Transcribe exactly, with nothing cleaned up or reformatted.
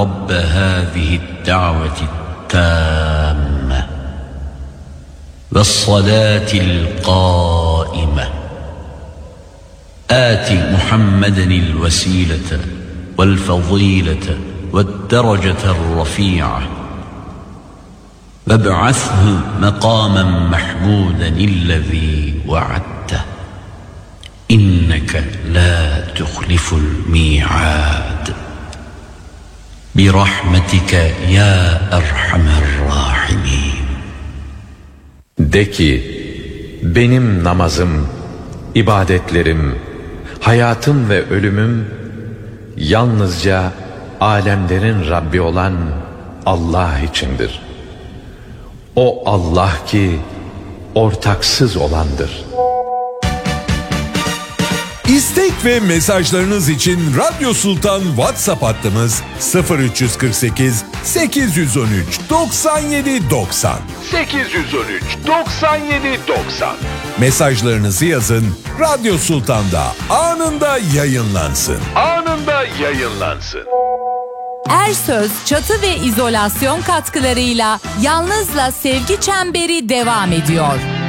رب هذه الدعوة التامة والصلاة القائمة آت محمدا الوسيلة والفضيلة والدرجة الرفيعة وابعثه مقاما محمودا الذي وعدته إنك لا تخلف الميعاد برحمتك يا أرحم الراحمين. De ki, benim namazım, ibadetlerim, hayatım ve ölümüm yalnızca alemlerin Rabbi olan Allah içindir. O Allah ki ortaksız olandır. İstek ve mesajlarınız için Radyo Sultan WhatsApp hattımız sıfır üç kırk sekiz sekiz yüz on üç doksan yedi doksan sekiz yüz on üç doksan yedi doksan. Mesajlarınızı yazın, Radyo Sultan'da anında yayınlansın. Anında yayınlansın. Ersöz çatı ve izolasyon katkılarıyla Yalnızla Sevgi Çemberi devam ediyor.